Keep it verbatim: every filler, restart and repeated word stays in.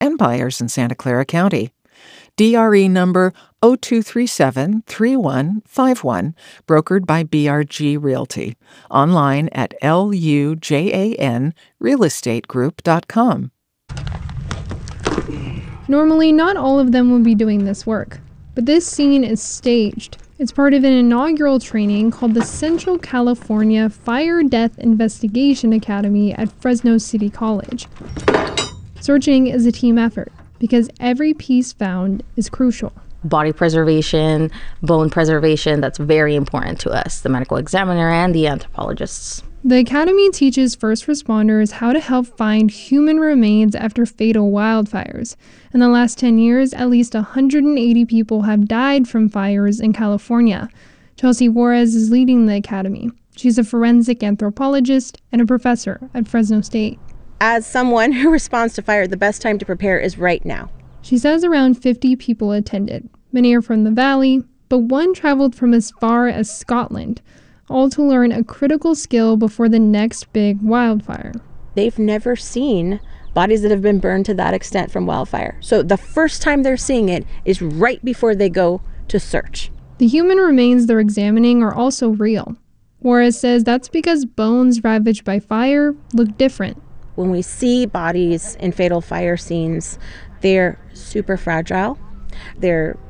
and buyers in Santa Clara County. D R E number zero two three seven, three one five one, brokered by B R G Realty. Online at L U J A N real estate group dot com. Normally, not all of them would be doing this work, but this scene is staged. It's part of an inaugural training called the Central California Fire Death Investigation Academy at Fresno City College. Searching is a team effort because every piece found is crucial. Body preservation, bone preservation, that's very important to us, the medical examiner and the anthropologists. The academy teaches first responders how to help find human remains after fatal wildfires. In the last ten years, at least one hundred eighty people have died from fires in California. Chelsea Juarez is leading the academy. She's a forensic anthropologist and a professor at Fresno State. As someone who responds to fire, the best time to prepare is right now. She says around fifty people attended. Many are from the valley, but one traveled from as far as Scotland, all to learn a critical skill before the next big wildfire. They've never seen bodies that have been burned to that extent from wildfire. So the first time they're seeing it is right before they go to search. The human remains they're examining are also real. Juarez says that's because bones ravaged by fire look different. When we see bodies in fatal fire scenes, they're super fragile. They're